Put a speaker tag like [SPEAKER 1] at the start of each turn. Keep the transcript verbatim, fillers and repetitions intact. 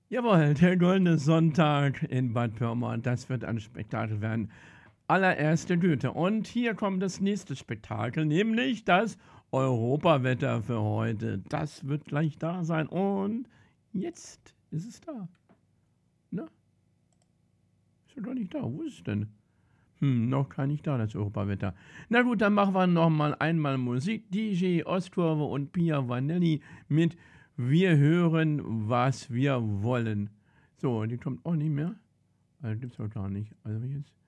[SPEAKER 1] Jawohl, der Goldene Sonntag in Bad Pyrmont, das wird ein Spektakel werden. Allererste Güte. Und hier kommt das nächste Spektakel, nämlich das Europawetter für heute. Das wird gleich da sein und jetzt ist es da. Na? Ist ja doch nicht da. Wo ist es denn? Hm, noch gar nicht da, das Europawetter. Na gut, dann machen wir nochmal einmal Musik. D J Ostkurve und Pia Vanelli mit Wir hören, was wir wollen. So, die kommt auch nicht mehr. Also gibt's auch gar nicht. Also jetzt.